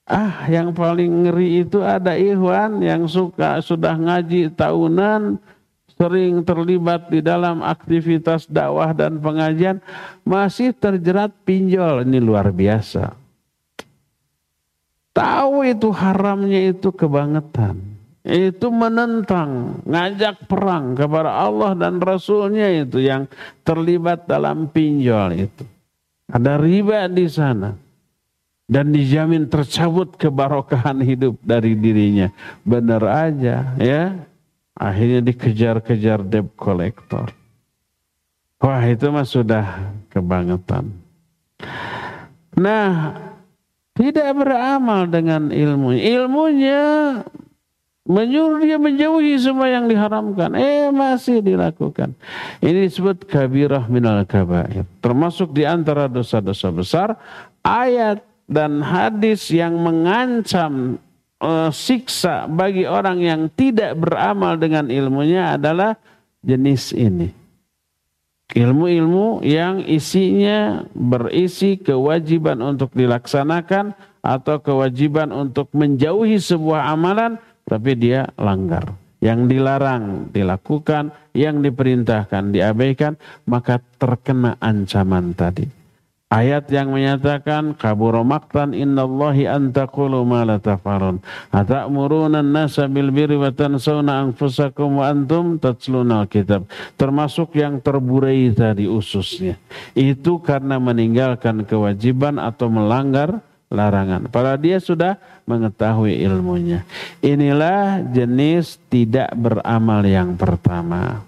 Yang paling ngeri itu ada ikhwan yang sudah ngaji tahunan, sering terlibat di dalam aktivitas dakwah dan pengajian, masih terjerat pinjol. Ini luar biasa. Tahu itu haramnya, itu kebangetan. Itu menentang, ngajak perang kepada Allah dan Rasulnya, itu yang terlibat dalam pinjol itu. Ada riba di sana. Dan dijamin tercabut kebarokahan hidup dari dirinya. Benar aja ya. Akhirnya dikejar-kejar debt collector. Wah, itu mah sudah kebangetan. Nah, tidak beramal dengan ilmunya. Ilmunya menyuruh dia menjauhi semua yang diharamkan. Masih dilakukan. Ini disebut kabirah minal kabair. Termasuk di antara dosa-dosa besar. Ayat dan hadis yang mengancam siksa bagi orang yang tidak beramal dengan ilmunya adalah jenis ini. Ilmu-ilmu yang isinya berisi kewajiban untuk dilaksanakan atau kewajiban untuk menjauhi sebuah amalan, tapi dia langgar. Yang dilarang dilakukan, yang diperintahkan diabaikan, maka terkena ancaman tadi. Ayat yang menyatakan kabura maqtan innallahi an taqulu ma la taf'alun ata'muruna an-nasa bil birri wa tansawna anfusakum wa antum tatluna al-kitab. Termasuk yang terburai tadi ususnya. Itu karena meninggalkan kewajiban atau melanggar larangan. Padahal dia sudah mengetahui ilmunya. Inilah jenis tidak beramal yang pertama.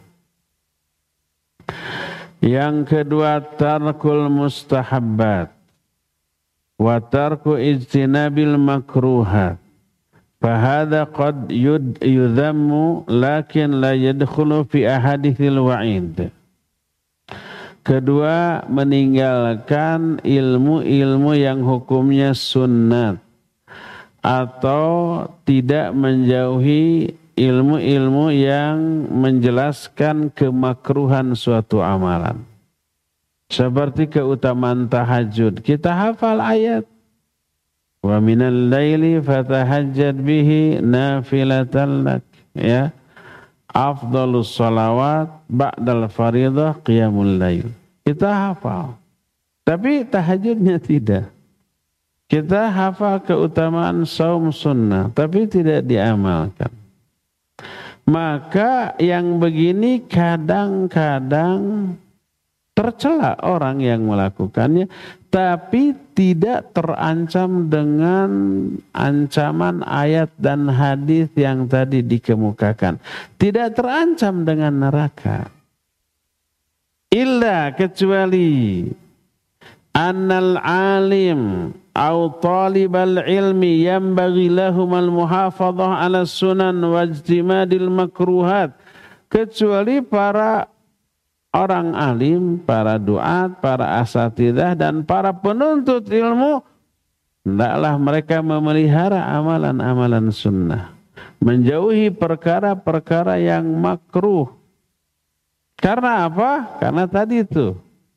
Yang kedua, tarkul mustahabbat wa tarku ijtinabil makruhat. Fahada qad yudhammu lakin la yadkhulu fi ahadithil wa'id. Kedua, meninggalkan ilmu-ilmu yang hukumnya sunnat atau tidak menjauhi ilmu-ilmu yang menjelaskan kemakruhan suatu amalan. Seperti keutamaan tahajud. Kita hafal ayat. Wa minal laili fatahajjad bihi nafilatan lak. Ya. Afdalus salawat ba'dal faridah qiyamul lail. Kita hafal. Tapi tahajudnya tidak. Kita hafal keutamaan saum sunnah. Tapi tidak diamalkan. Maka yang begini kadang-kadang tercela orang yang melakukannya, tapi tidak terancam dengan ancaman ayat dan hadis yang tadi dikemukakan. Tidak terancam dengan neraka. Illa kecuali annal alim au talibal ilmi yanbaghi lahumal muhafadhah ala sunan wajtimadil makruhat. Kecuali para orang alim, para duat, para asatidzah dan para penuntut ilmu, hendaklah mereka memelihara amalan-amalan sunnah, menjauhi perkara-perkara yang makruh. Karena apa? Karena tadi itu.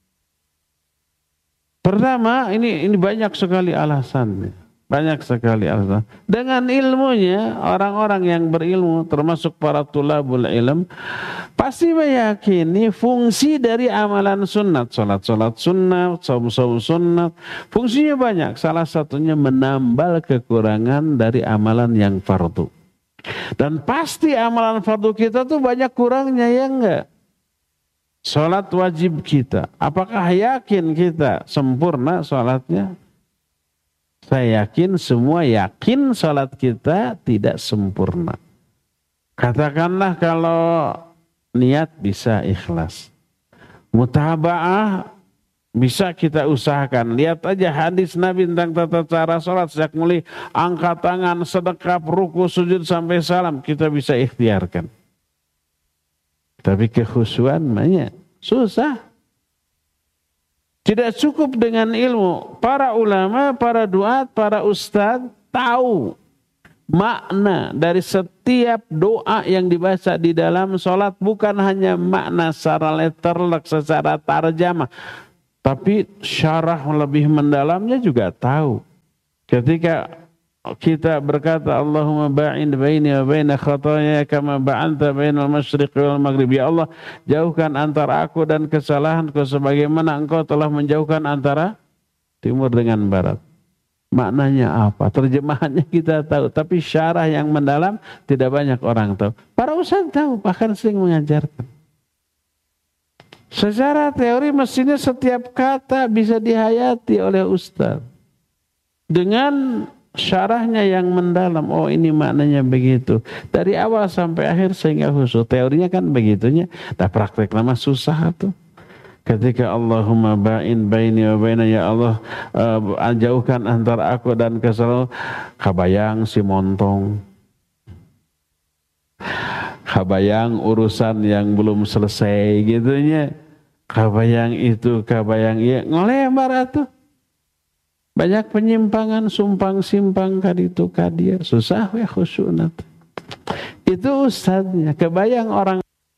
Pertama, ini banyak sekali alasannya. Banyak sekali alasan. Dengan ilmunya, orang-orang yang berilmu, termasuk para tulabul ilm, pasti meyakini fungsi dari amalan sunnat. Salat-salat sunnat, saum-saum sunnat. Fungsinya banyak. Salah satunya menambal kekurangan dari amalan yang fardu. Dan pasti amalan fardu kita tuh banyak kurangnya, ya enggak? Salat wajib kita. Apakah yakin kita sempurna salatnya? Saya yakin, semua yakin salat kita tidak sempurna. Katakanlah kalau niat bisa ikhlas. Mutaba'ah bisa kita usahakan. Lihat aja hadis Nabi tentang tata cara salat. Sejak mulai angkat tangan, sedekap, ruku, sujud sampai salam. Kita bisa ikhtiarkan. Tapi kekhusyuan banyak. Susah. Tidak cukup dengan ilmu. Para ulama, para duat, para ustadz tahu makna dari setiap doa yang dibaca di dalam sholat. Bukan hanya makna secara letterlek, secara tarjamah. Tapi syarah lebih mendalamnya juga tahu. Ketika kita berkata Allahumma ba'in baini wa baina khataaya kama ba'anta bainal masyriqi wal maghrib. Ya Allah, jauhkan antara aku dan kesalahanku sebagaimana Engkau telah menjauhkan antara timur dengan barat. Maknanya apa? Terjemahannya kita tahu, tapi syarah yang mendalam tidak banyak orang tahu. Para ustaz tahu, bahkan sering mengajarkan. Secara teori mestinya setiap kata bisa dihayati oleh ustaz. Dengan syarahnya yang mendalam, oh ini maknanya begitu. Dari awal sampai akhir sehingga khusyuk. Teorinya kan begitunya. Nah praktek nama susah tuh. Ketika Allahumma ba'in baini wa baina, ya Allah jauhkan antara aku dan kesalahan. Kabayang si montong. Kabayang urusan yang belum selesai gitunya. Kabayang itu, kabayang iya. Ngolebar atuh. Banyak penyimpangan, sumpang simpang kaditu kadir. Susah ya khusyuk. Itu ustadznya. Kebayang orang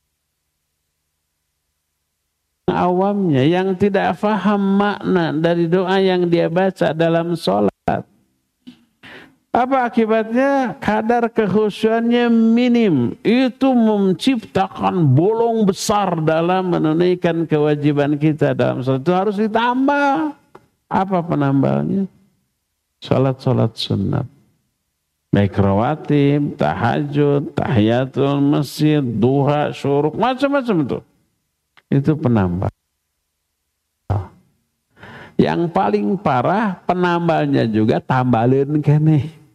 awamnya yang tidak faham makna dari doa yang dia baca dalam sholat. Apa akibatnya? Kadar kekhusyuannya minim. Itu menciptakan bolong besar dalam menunaikan kewajiban kita dalam sholat. Itu harus ditambah. Apa penambahnya? Sholat sunat. Baik rawatib, tahajud, tahiyatul masjid, duha, syuruk, macam-macam itu. Itu penambah. Yang paling parah penambahnya juga tambalin keneh.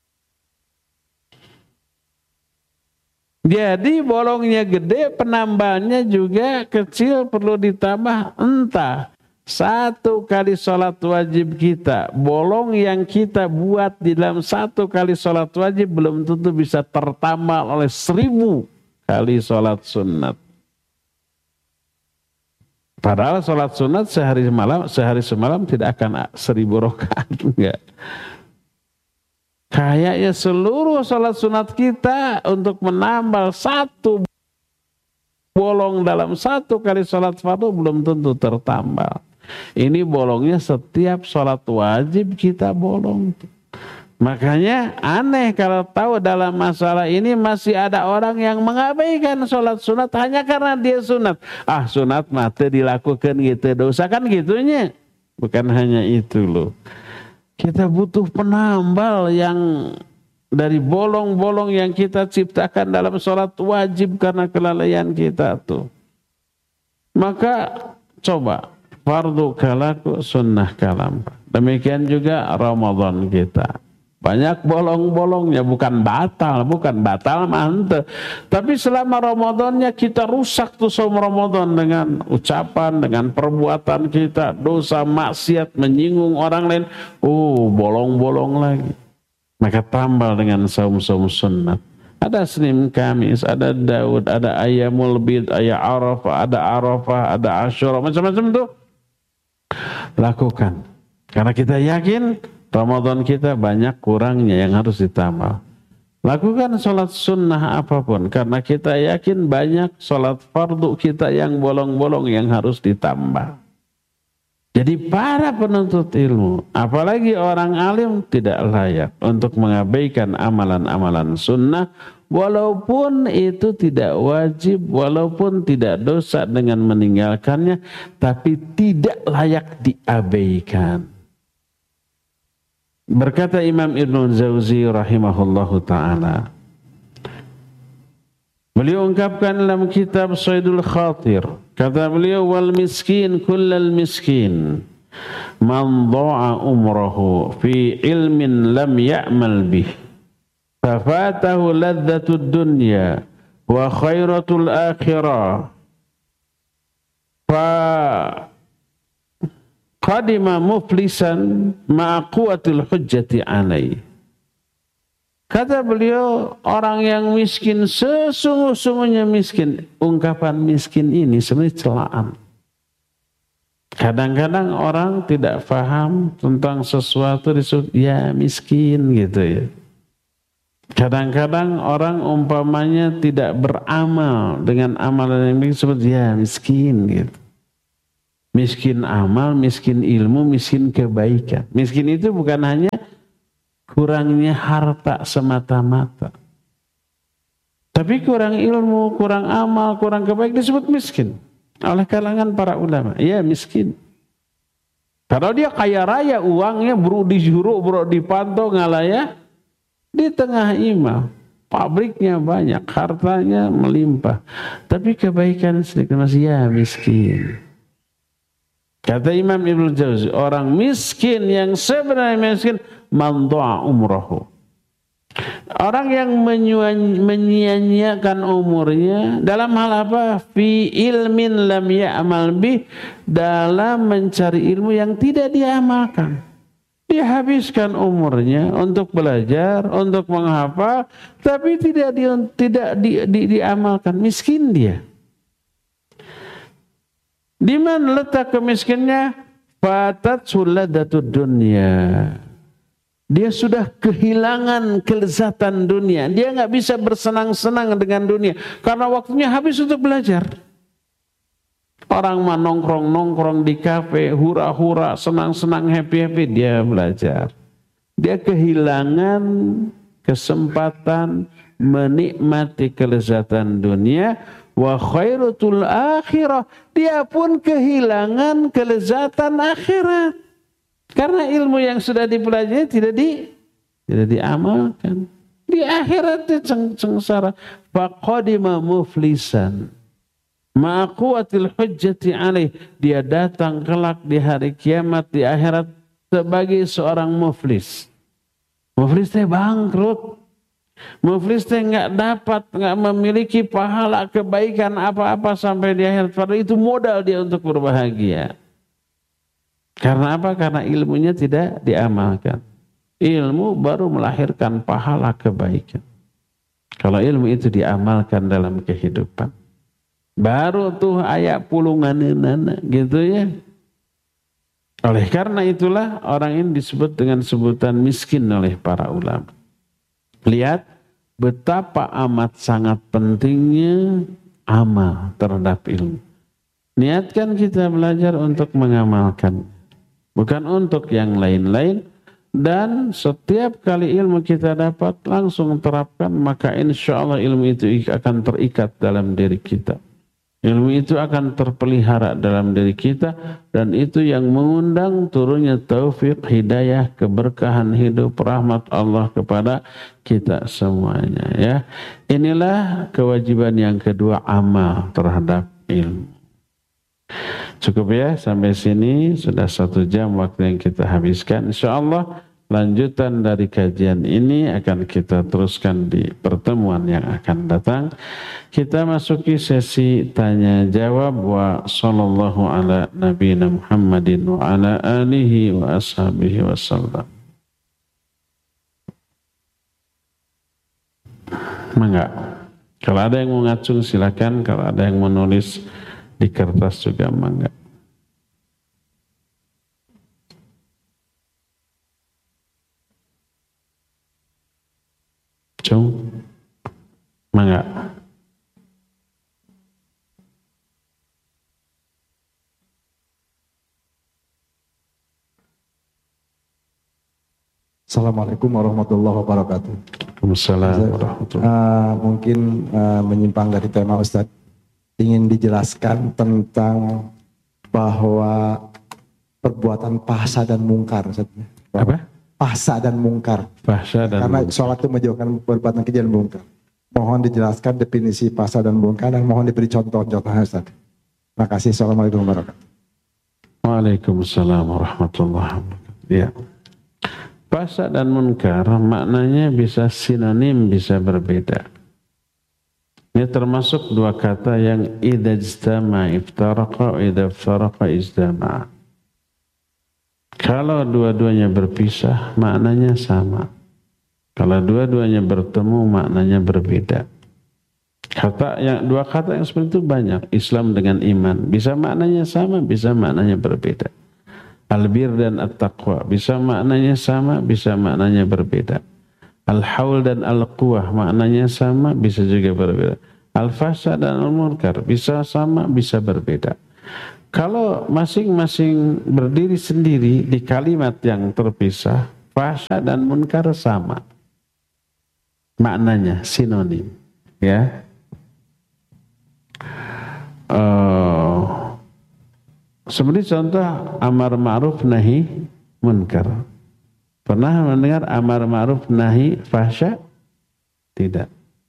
Jadi bolongnya gede, penambahnya juga kecil, perlu ditambah. Entah satu kali sholat wajib kita, bolong yang kita buat di dalam satu kali sholat wajib belum tentu bisa tertambah oleh 1000 kali sholat sunat. Padahal sholat sunat sehari semalam tidak akan 1000 rakaat, enggak. Kayaknya seluruh sholat sunat kita untuk menambal satu bolong dalam satu kali sholat fardu belum tentu tertambal. Ini bolongnya setiap sholat wajib kita bolong. Makanya aneh kalau tahu dalam masalah ini masih ada orang yang mengabaikan sholat sunat hanya karena dia sunat. Ah sunat mati dilakukan gitu, dosa kan gitunya. Bukan hanya itu loh. Kita butuh penambal yang dari bolong-bolong yang kita ciptakan dalam sholat wajib karena kelalaian kita tuh. Maka coba fardu kalaku sunnah kalam. Demikian juga Ramadan kita. Banyak bolong-bolongnya, bukan batal mantep. Tapi selama Ramadannya kita rusak tuh sama Ramadan dengan ucapan, dengan perbuatan kita, dosa maksiat, menyinggung orang lain. Bolong-bolong lagi. Maka tambal dengan saum-saum sunnat. Ada Senin Kamis, ada Daud, ada Ayyamul Bid, Arafah, ada Asyura, macam-macam tuh. Lakukan. Karena kita yakin Ramadan kita banyak kurangnya yang harus ditambah. Lakukan sholat sunnah apapun. Karena kita yakin banyak sholat fardu kita yang bolong-bolong yang harus ditambah. Jadi para penuntut ilmu, apalagi orang alim tidak layak untuk mengabaikan amalan-amalan sunnah. Walaupun itu tidak wajib, walaupun tidak dosa dengan meninggalkannya. Tapi tidak layak diabaikan. Berkata Imam Ibn Jauzi rahimahullahu ta'ala, beliau ungkapkan dalam kitab Saidul Khatir, kata beliau, wal miskin kullal miskin man dha'a umrahu fi ilmin lam ya'mal bih fafatahu ladzatud dunya wa khairatul akhirah fa qadima muflisan ma'aquatil hujjati alaih. Kata beliau, orang yang miskin sesungguh-sungguhnya miskin. Ungkapan miskin ini sebenarnya celaan. Kadang-kadang orang tidak paham tentang sesuatu disebut ya miskin gitu ya. Kadang-kadang orang umpamanya tidak beramal dengan amalan yang disebut ya miskin gitu. Miskin amal, miskin ilmu, miskin kebaikan. Miskin itu bukan hanya kurangnya harta semata-mata. Tapi kurang ilmu, kurang amal, kurang kebaikan disebut miskin oleh kalangan para ulama. Ya miskin. Kalau dia kaya raya, uangnya bro dijuru, bro dipantau ngalaya di tengah imam. Pabriknya banyak, hartanya melimpah. Tapi kebaikan sedikit masih ya miskin. Kata Imam Ibnu Jauzi, orang miskin yang sebenarnya miskin, man dha'a umrahu. Orang yang menyia-nyiakan umurnya dalam hal apa? Fi ilmin lam ya'mal bih, dalam mencari ilmu yang tidak diamalkan. Dia habiskan umurnya untuk belajar, untuk menghafal, tapi tidak diamalkan. Miskin dia. Di mana letak kemiskinannya? Fatat suladatud dunya. Dia sudah kehilangan kelezatan dunia. Dia nggak bisa bersenang-senang dengan dunia karena waktunya habis untuk belajar. Orang mah nongkrong-nongkrong di kafe, hura-hura, senang-senang, happy-happy, dia belajar. Dia kehilangan kesempatan menikmati kelezatan dunia. Wa khairatul akhirah, dia pun kehilangan kelezatan akhirat. Karena ilmu yang sudah dipelajari tidak diamalkan. Di akhirat dia sengsara. Faqadima muflisan. Ma'aquatil hujjati alaih, dia datang kelak di hari kiamat di akhirat sebagai seorang muflis. Muflis teh bangkrut. Muflis teh enggak memiliki pahala kebaikan apa-apa sampai di akhirat. Padahal itu modal dia untuk berbahagia. Karena apa? Karena ilmunya tidak diamalkan. Ilmu baru melahirkan pahala kebaikan. Kalau ilmu itu diamalkan dalam kehidupan, baru tuh ayak pulungan gitu ya. Oleh karena itulah orang ini disebut dengan sebutan miskin oleh para ulama. Lihat betapa amat sangat pentingnya amal terhadap ilmu. Niatkan kita belajar untuk mengamalkan, bukan untuk yang lain-lain. Dan setiap kali ilmu kita dapat langsung terapkan, maka insya Allah ilmu itu akan terikat dalam diri kita. Ilmu itu akan terpelihara dalam diri kita, dan itu yang mengundang turunnya taufik, hidayah, keberkahan hidup, rahmat Allah kepada kita semuanya. Ya, inilah kewajiban yang kedua, amal terhadap ilmu. Cukup ya, sampai sini sudah 1 jam waktu yang kita habiskan. InsyaAllah lanjutan dari kajian ini akan kita teruskan di pertemuan yang akan datang. Kita masuki sesi tanya jawab. Wa sallallahu ala nabiyina Muhammadin wa ala alihi wa ashabihi wa sallam. Mangga. Kalau ada yang mau ngacung silakan, kalau ada yang menulis di kertas juga mangga. Cung, mangga. Assalamualaikum warahmatullahi wabarakatuh. Waalaikumsalam warahmatullahi. Mungkin menyimpang dari tema Ustadz, ingin dijelaskan tentang bahwa perbuatan fahsya dan mungkar. Apa? Fahsya dan mungkar. Fahsya dan karena mungkar. sholat itu menjauhkan perbuatan keji dan mungkar. Mohon dijelaskan definisi fahsya dan mungkar dan mohon diberi contoh-contoh Ustadz. Terima kasih. Assalamualaikum warahmatullahi wabarakatuh. Waalaikumsalam warahmatullahi wabarakatuh. Ya. Fahsya dan munkar maknanya bisa sinonim, bisa berbeda. Ini termasuk 2 kata yang idza ijtama iftaraqa wa idza iftaraqa ijtama. Kalau dua-duanya berpisah maknanya sama. Kalau dua-duanya bertemu maknanya berbeda. 2 kata yang seperti itu banyak. Islam dengan iman bisa maknanya sama, bisa maknanya berbeda. Al-bir dan at-taqwa bisa maknanya sama, bisa maknanya berbeda. Al-haul dan al-quwah maknanya sama, bisa juga berbeda. Al-fahsya dan al-munkar bisa sama, bisa berbeda. Kalau masing-masing berdiri sendiri di kalimat yang terpisah, Fahsya dan munkar sama. Maknanya sinonim, ya. Seperti contoh amar ma'ruf nahi munkar. Pernah mendengar amar ma'ruf nahi fahsya? Tidak.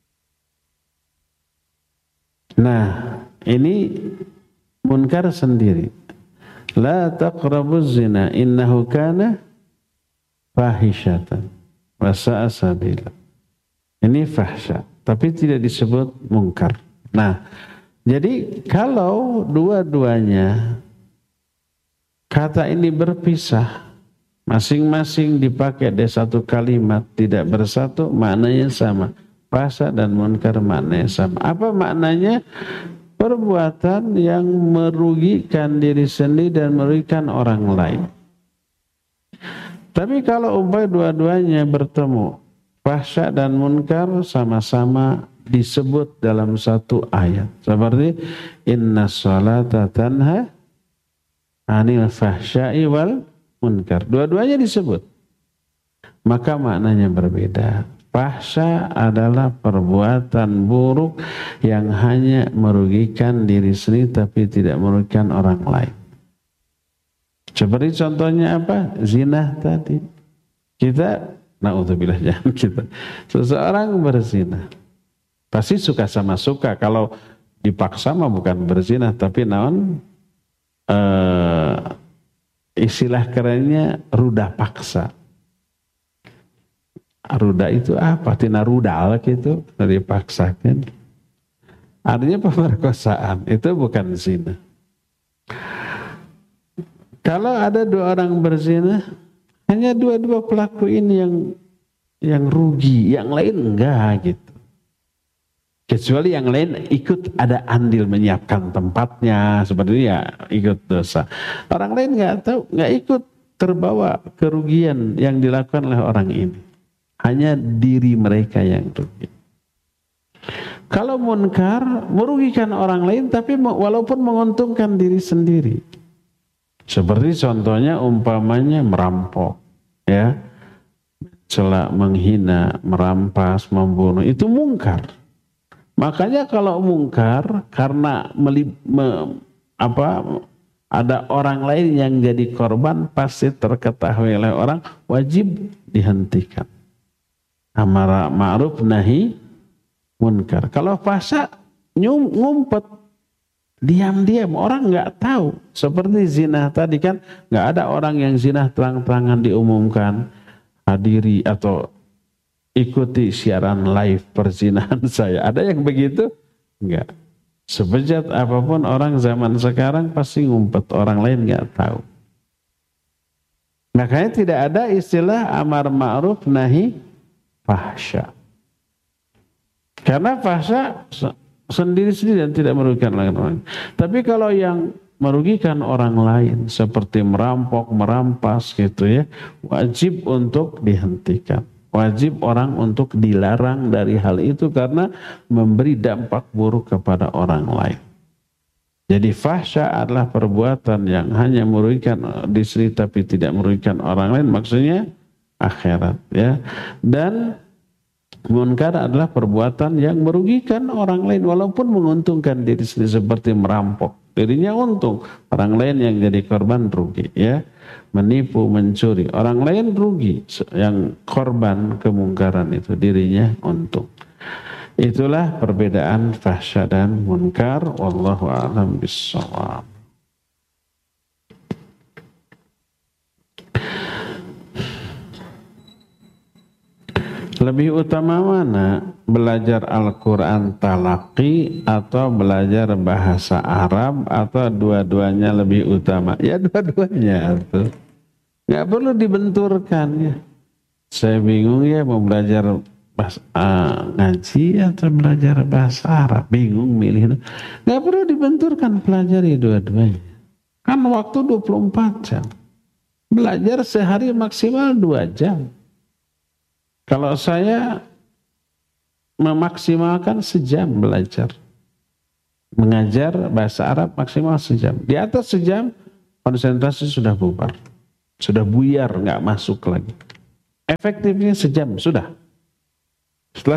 Nah, ini munkar sendiri. La taqrabuz zina innahu kana fahisyatan wa sa'a sabila. Ini fahsya, tapi tidak disebut munkar. Nah, jadi kalau dua-duanya kata ini berpisah, masing-masing dipakai di satu kalimat, tidak bersatu, maknanya sama. Fahsya dan munkar maknanya sama. Apa maknanya? Perbuatan yang merugikan diri sendiri dan merugikan orang lain. Tapi kalau umpamanya dua-duanya bertemu, fahsya dan munkar sama-sama disebut dalam satu ayat. Seperti inna sholata tanha anil fahsya'i wal munkar. Dua-duanya disebut. Maka maknanya berbeda. Fahsya adalah perbuatan buruk yang hanya merugikan diri sendiri tapi tidak merugikan orang lain. Seperti contohnya apa? Zina tadi. Kita, na'udzubillah, jangan kita. Seseorang berzina. Pasti suka sama suka. Kalau dipaksa mah bukan berzina, tapi naon istilah kerennya ruda paksa. Ruda itu apa? Tina rudal gitu, dipaksakan. Artinya pemerkosaan, itu bukan zina. Kalau ada dua orang berzina, hanya dua-dua pelaku ini yang rugi, yang lain enggak gitu. Kecuali yang lain ikut ada andil menyiapkan tempatnya, seperti ya ikut dosa. Orang lain enggak tahu, enggak ikut terbawa kerugian yang dilakukan oleh orang ini. Hanya diri mereka yang rugi. Kalau munkar merugikan orang lain tapi walaupun menguntungkan diri sendiri. Seperti contohnya umpamanya merampok, ya, mencela, menghina, merampas, membunuh, itu munkar. Makanya kalau munkar karena ada orang lain yang jadi korban pasti terketahui oleh orang, wajib dihentikan. Amar ma'ruf nahi munkar. Kalau fahsya ngumpet, diam-diam, orang nggak tahu. Seperti zina tadi kan, nggak ada orang yang zina terang-terangan diumumkan, hadiri atau ikuti siaran live perzinahan saya. Ada yang begitu? Nggak. Sebejat apapun orang zaman sekarang pasti ngumpet, orang lain nggak tahu. Makanya tidak ada istilah amar ma'ruf nahi fahsya. Karena fahsya sendiri-sendiri dan tidak merugikan orang lain. Tapi kalau yang merugikan orang lain seperti merampok, merampas gitu ya, wajib untuk dihentikan. Wajib orang untuk dilarang dari hal itu karena memberi dampak buruk kepada orang lain. Jadi fahsya adalah perbuatan yang hanya merugikan diri sendiri tapi tidak merugikan orang lain, maksudnya akhirat, ya. Dan munkar adalah perbuatan yang merugikan orang lain walaupun menguntungkan diri sendiri, seperti merampok, dirinya untung, orang lain yang jadi korban rugi, ya. Menipu, mencuri, orang lain rugi, yang korban kemungkaran itu dirinya untung. Itulah perbedaan fahsya dan munkar. Wallahu a'lam bishawab. Lebih utama mana? Belajar Al-Quran talaqi atau belajar bahasa Arab, atau dua-duanya lebih utama? Ya dua-duanya tuh. Nggak perlu dibenturkan ya. Saya bingung ya mau belajar ngaji atau belajar bahasa Arab. Bingung milih. Nggak perlu dibenturkan, pelajari dua-duanya. Kan waktu 24 jam. Belajar sehari maksimal 2 jam. Kalau saya memaksimalkan sejam belajar. Mengajar bahasa Arab maksimal sejam. Di atas sejam konsentrasi sudah bubar. Sudah buyar, nggak masuk lagi. Efektifnya sejam, sudah. Setelah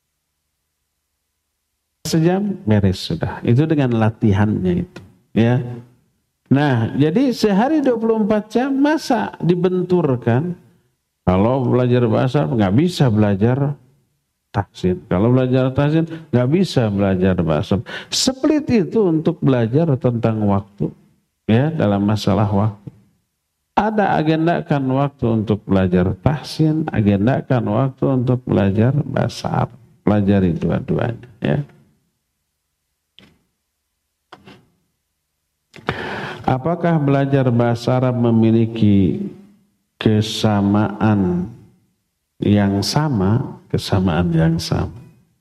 sejam, beres sudah. Itu dengan latihannya itu. Ya. Nah, jadi sehari 24 jam masa dibenturkan? Kalau belajar bahasa nggak bisa belajar tahsin. Kalau belajar tahsin nggak bisa belajar bahasa. Split itu untuk belajar tentang waktu, ya, dalam masalah waktu. Ada agendakan waktu untuk belajar tahsin, agendakan waktu untuk belajar bahasa Arab. Pelajari dua-duanya, ya. Apakah belajar bahasa Arab memiliki kesamaan yang sama? Kesamaan yang sama.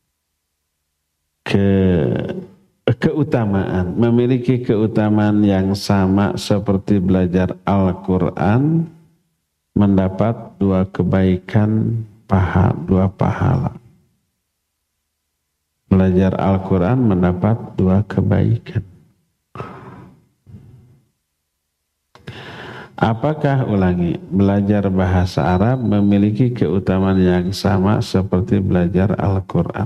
Keutamaan, memiliki keutamaan yang sama seperti belajar Al-Quran, mendapat 2 kebaikan, 2 pahala. Belajar Al-Quran mendapat 2 kebaikan. Apakah, ulangi, belajar bahasa Arab memiliki keutamaan yang sama seperti belajar Al-Quran?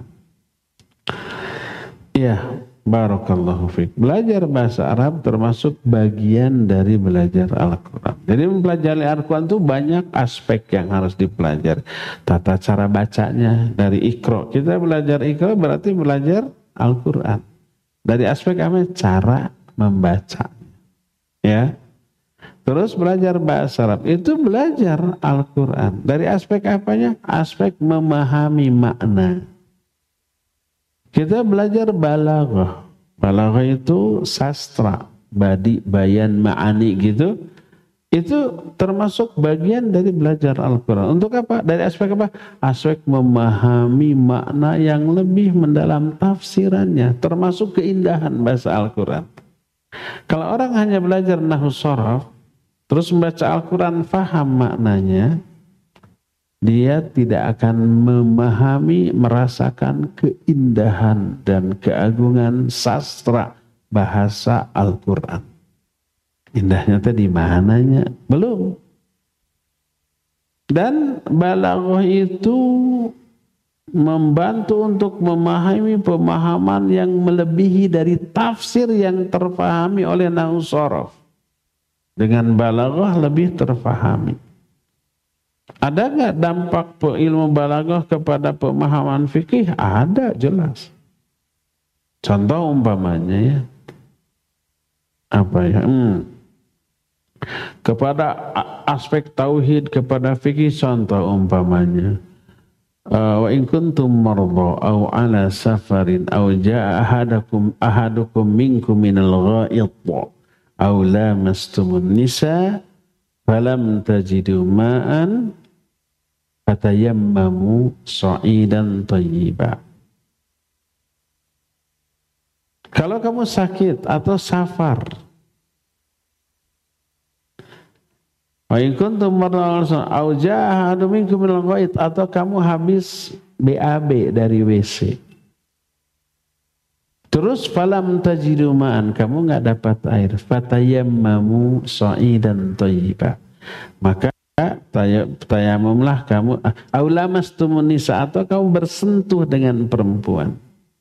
Ya, barakallahu fiik. Belajar bahasa Arab termasuk bagian dari belajar Al-Quran. Jadi mempelajari Al-Quran itu banyak aspek yang harus dipelajari. Tata cara bacanya dari Iqra. Kita belajar Iqra berarti belajar Al-Quran. Dari aspek apa? Cara membaca. Ya. Terus belajar bahasa Arab itu belajar Al-Quran. Dari aspek apanya? Aspek memahami makna. Kita belajar balaghah. Balaghah itu sastra, badi, bayan, ma'ani gitu. Itu termasuk bagian dari belajar Al-Quran. Untuk apa? Dari aspek apa? Aspek memahami makna yang lebih mendalam tafsirannya. Termasuk keindahan bahasa Al-Quran. Kalau orang hanya belajar nahwu sharaf, terus membaca Al-Quran, faham maknanya, dia tidak akan memahami, merasakan keindahan dan keagungan sastra bahasa Al-Quran. Indahnya tadi mananya? Belum. Dan balaghah itu membantu untuk memahami pemahaman yang melebihi dari tafsir yang terpahami oleh nahwu sharaf. Dengan balaghah lebih terfahami. Ada nggak dampak ilmu balaghah kepada pemahaman fikih? Ada, jelas. Contoh umpamanya, ya. Apa ya? Kepada aspek tauhid, kepada fikih, contoh umpamanya. Wa in kuntum marda aw ala safarin aw jaa ahadukum minkum minal gha'id aw lamastumun nisa falam tajidu ma'an fatayammamu sa'idan thayyiba. Kalau kamu sakit atau safar, wa in kuntum marda aw jaa ahadun minkum minal gha'id, atau kamu habis BAB dari WC. Terus falam tajidu ma'an, kamu enggak dapat air, fatayammamu sa'idan thayyiba. Maka tayamumlah kamu, aw lamastumun nisa, atau kamu bersentuh dengan perempuan.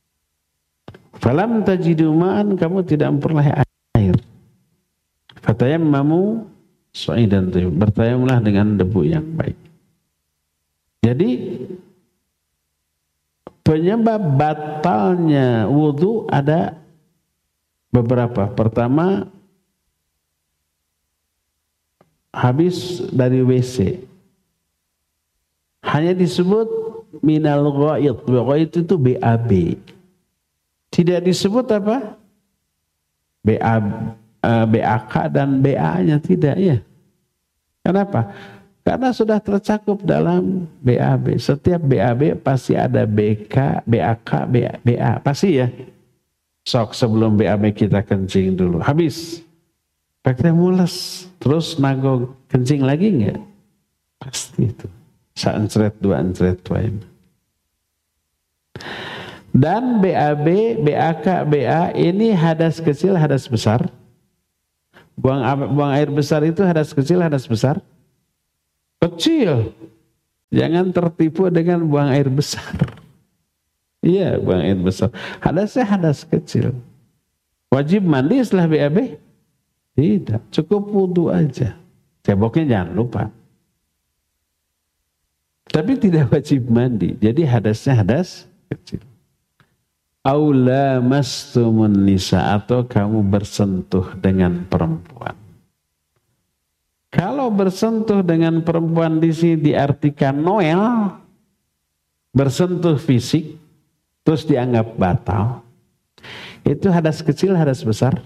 Falam tajidu ma'an, kamu tidak memperoleh air. Fatayammamu sa'idan thayyiba, bertayamumlah dengan debu yang baik. Jadi penyebab batalnya wudu ada beberapa. Pertama, habis dari WC. Hanya disebut minal gha'id. Gha'id itu BAB. Tidak disebut apa? BAK dan BA-nya tidak, ya. Kenapa? Karena sudah tercakup dalam BAB. Setiap BAB pasti ada BK, BAK, BA. Pasti, ya. Sok sebelum BAB kita kencing dulu. Habis. Pakai mules. Terus nago kencing lagi enggak? Pasti itu. Sa-encret, dua encret, tuaim. Dan BAB, BAK, BA ini hadas kecil, hadas besar. Buang air besar itu hadas kecil, hadas besar. Kecil. Jangan tertipu dengan buang air besar. Iya, buang air besar. Hadasnya hadas kecil. Wajib mandi setelah BAB? Tidak, cukup wudu aja. Ceboknya jangan lupa. Tapi tidak wajib mandi. Jadi hadasnya hadas kecil. Aula mastumun nisa, atau kamu bersentuh dengan perempuan. Kalau bersentuh dengan perempuan di sini diartikan noel, bersentuh fisik, terus dianggap batal. Itu hadas kecil, hadas besar.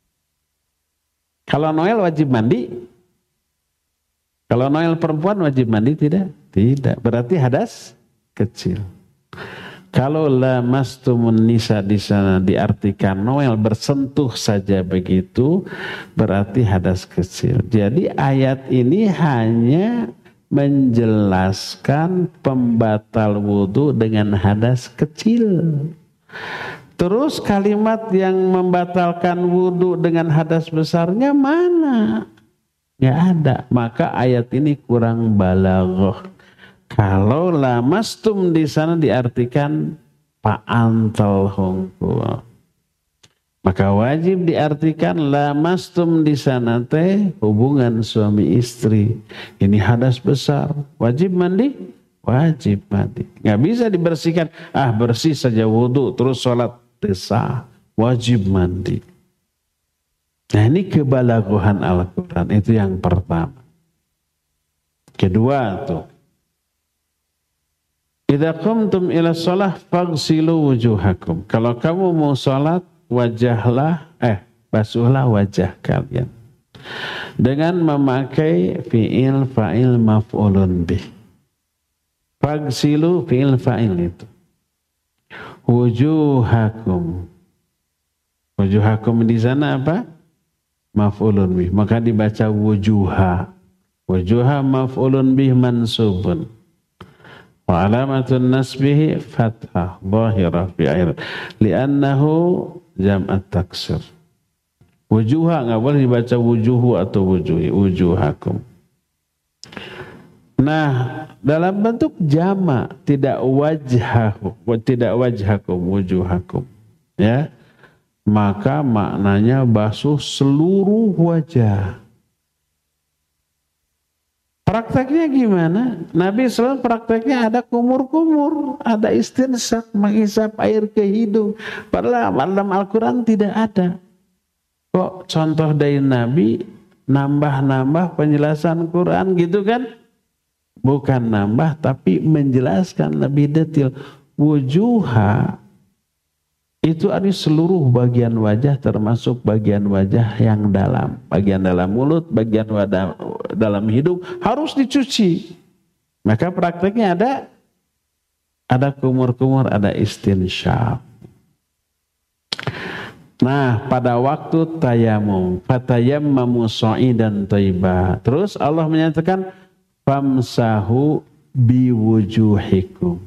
Kalau noel wajib mandi. Kalau noel perempuan wajib mandi tidak? Tidak. Berarti hadas kecil. Kalau lamastumun nisa di sana diartikan noel, bersentuh saja begitu, berarti hadas kecil. Jadi ayat ini hanya menjelaskan pembatal wudu dengan hadas kecil. Terus kalimat yang membatalkan wudu dengan hadas besarnya mana? Nggak ada. Maka ayat ini kurang balaghah. Kalau lamastum di sana diartikan fa'antal hungkul. Maka wajib diartikan lamastum di sana teh hubungan suami istri. Ini hadas besar. Wajib mandi? Wajib mandi. Nggak bisa dibersihkan. Bersih saja wudu terus sholat sah. Wajib mandi. Nah, ini kebalaguhan Al-Quran. Itu yang pertama. Kedua tuh. Idza qumtum ila shalah faghsilu wujuhakum. Kalau kamu mau salat, basuhlah wajah kalian dengan memakai fi'il fa'il maf'ulun bih. Faghsilu fi'il fa'il itu. Wujuhakum. Wujuhakum di sana apa? Maf'ulun bih. Maka dibaca wujuha. Wujuha maf'ulun bih mansubun. Wa alamatun nasbihi fathah zahirah fi akhir li'annahu jam'at taksir. Wujuha enggak boleh dibaca wujuhu atau wujuhi, wujuhakum. Nah, dalam bentuk jama, tidak wajhahu, tidak wajhakum, wujuhakum. Ya. Maka maknanya basuh seluruh wajah. Prakteknya gimana? Nabi SAW prakteknya ada kumur-kumur, ada istinsak, menghisap air ke hidung. Padahal dalam Al-Quran tidak ada. Kok contoh dari Nabi nambah-nambah penjelasan Quran gitu kan? Bukan nambah tapi menjelaskan lebih detail. Wujuha itu artinya seluruh bagian wajah termasuk bagian wajah yang dalam. Bagian dalam mulut, bagian dalam hidung harus dicuci. Maka prakteknya ada kumur-kumur, ada istinsyaq. Nah, pada waktu tayamum, fatayammamu sha'idan thayyiba. Terus Allah menyatakan famsahu biwujuhikum.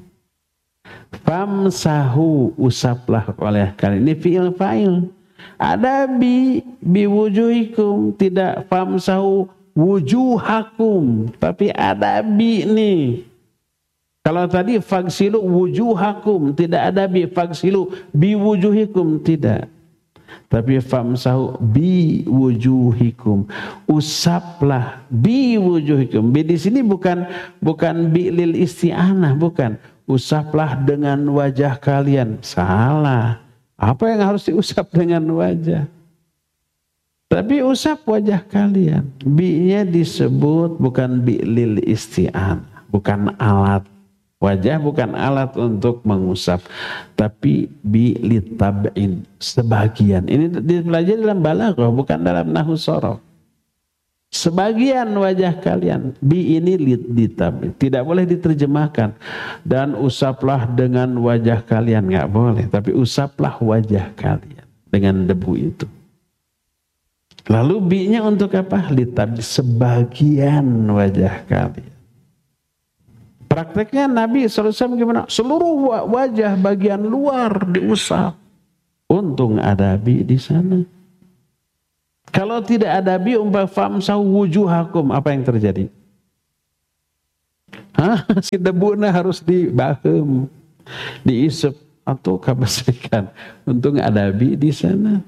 Famsahu, usaplah oleh kalian. Ini fi'il fa'il. Ada biwujuhikum, tidak famsahu wujuhakum, tapi ada bi nih. Kalau tadi fagsilu wujuhakum, tidak ada bi fagsilu biwujuhikum, tidak. Tapi famsahu biwujuhikum, usaplah biwujuhikum. Bi di sini bukan bi lil isti'anah, bukan. Usaplah dengan wajah kalian. Salah. Apa yang harus diusap dengan wajah? Tapi usap wajah kalian. Bi-nya disebut bukan bi lil isti'anah, bukan alat. Wajah bukan alat untuk mengusap, tapi bi litab'in, sebagian. Ini dipelajari dalam balaghah, bukan dalam nahwu shorof. Sebagian wajah kalian, bi ini litab'in, tidak boleh diterjemahkan. Dan usaplah dengan wajah kalian, nggak boleh. Tapi usaplah wajah kalian dengan debu itu. Lalu bi-nya untuk apa? Litab'in, sebagian wajah kalian. Prakteknya Nabi SAW gimana? Seluruh wajah bagian luar diusap. Untung ada bi di sana. Kalau tidak ada bi, famsahu wujuhakum, apa yang terjadi? Si debuna harus dibahem, diisep atau kabasrikan. Untung ada Abi di sana.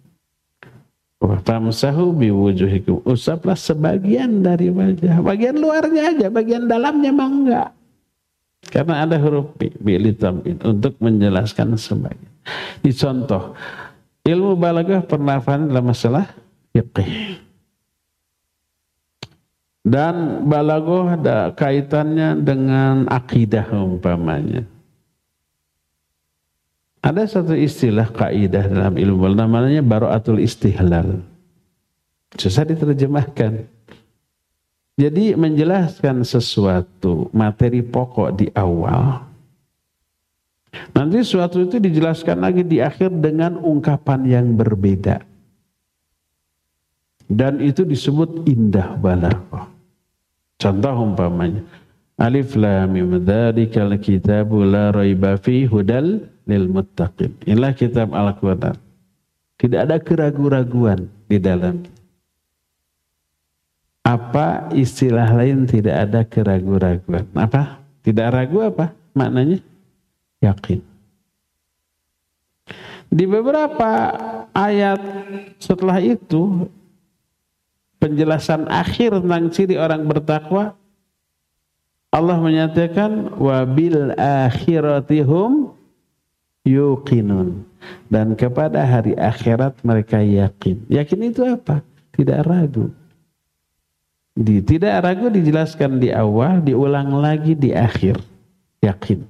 Famsahu biwujuhikum, usaplah sebagian dari wajah, bagian luarnya aja, bagian dalamnya mah enggak. Karena ada huruf bilitamkin untuk menjelaskan sebagian. Ini contoh ilmu balaghah penafahan dalam masalah fiqih. Dan balaghah ada kaitannya dengan akidah umpamanya. Ada satu istilah kaidah dalam ilmu balaghah namanya bara'atul istihlal. Susah diterjemahkan. Jadi menjelaskan sesuatu materi pokok di awal. Nanti sesuatu itu dijelaskan lagi di akhir dengan ungkapan yang berbeda. Dan itu disebut indah balaghah. Contoh umpamanya Alif Lam Mim dzalikal kitabu la raiba fihi hudal lil muttaqin. Inilah kitab Al-Qur'an. Tidak ada keraguan-raguan di dalam. Apa istilah lain tidak ada keraguan-raguan? Apa? Tidak ragu apa? Maknanya yakin. Di beberapa ayat setelah itu penjelasan akhir tentang ciri orang bertakwa, Allah menyatakan wabil akhiratihum yuqinun, dan kepada hari akhirat mereka yakin. Yakin itu apa? Tidak ragu. Tidak ragu dijelaskan di awal, diulang lagi di akhir. Yakin.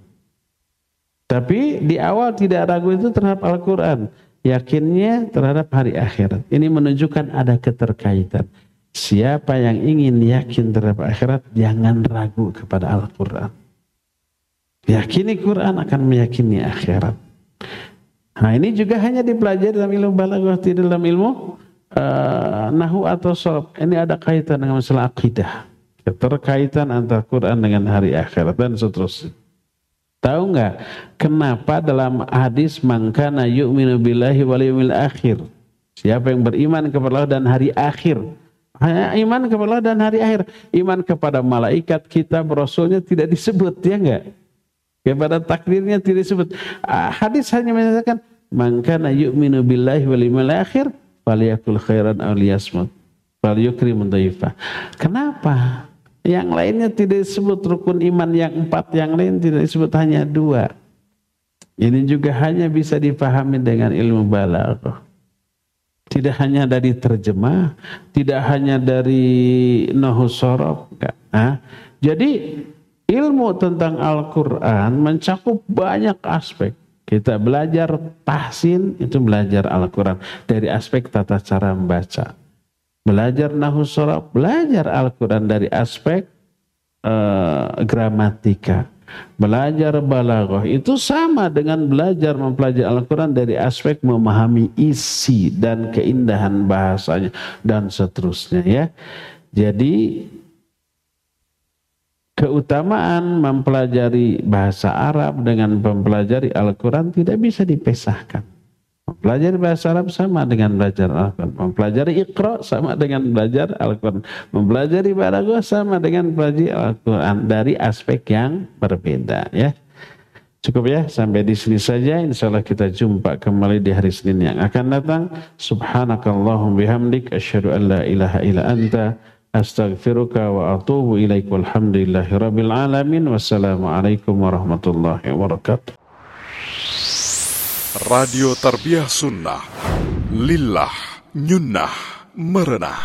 Tapi di awal tidak ragu itu terhadap Al-Quran. Yakinnya terhadap hari akhirat. Ini menunjukkan ada keterkaitan. Siapa yang ingin yakin terhadap akhirat, jangan ragu kepada Al-Quran. Yakini Quran akan meyakini akhirat. Nah ini juga hanya dipelajari dalam ilmu balaghah, tidak dalam ilmu nahwu atau sharaf. Ini ada kaitan dengan masalah akidah. Keterkaitan antara Quran dengan hari akhirat dan seterusnya. Tahu nggak kenapa dalam hadis man kana yu'minu billahi wal yawmil akhir, siapa yang beriman kepada Allah dan hari akhir, iman kepada Allah dan hari akhir, iman kepada malaikat, kitab, rasulnya tidak disebut, ya enggak? Kepada takdirnya tidak disebut. Hadis hanya menyatakan man kana yu'minu billahi wal yawmil akhir falyakul khairan aw liyasmut falyukrim dhaifa. Kenapa? Yang lainnya tidak disebut rukun iman yang 4, yang lain tidak disebut, hanya 2. Ini juga hanya bisa dipahami dengan ilmu balaghah. Tidak hanya dari terjemah, tidak hanya dari nahwu sharaf. Jadi ilmu tentang Al-Quran mencakup banyak aspek. Kita belajar tahsin, itu belajar Al-Quran dari aspek tata cara membaca. Belajar nahwu sharaf, belajar Al-Quran dari aspek gramatika. Belajar balaghah itu sama dengan belajar mempelajari Al-Quran dari aspek memahami isi dan keindahan bahasanya dan seterusnya, ya. Jadi keutamaan mempelajari bahasa Arab dengan mempelajari Al-Quran tidak bisa dipisahkan. Mempelajari bahasa Arab sama dengan belajar Al-Quran. Mempelajari Iqra sama dengan belajar Al-Quran. Mempelajari balaghah sama dengan belajar Al-Quran dari aspek yang berbeda, ya. Cukup ya, sampai di sini saja. Insyaallah kita jumpa kembali di hari Senin yang akan datang. Subhanakallahumma bihamdik asyhadu an la ilaha illa anta astaghfiruka wa atubu ilaik. Walhamdulillahirabbil alamin. Wassalamualaikum warahmatullahi wabarakatuh. Radio Tarbiyah Sunnah, lillah, nyunnah, merenah.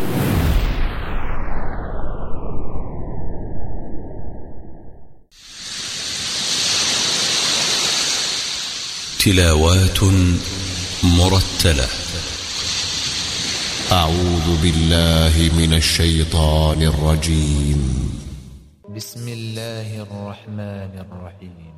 تلاوات مرتلة. أعوذ بالله من الشيطان الرجيم. بسم الله الرحمن الرحيم.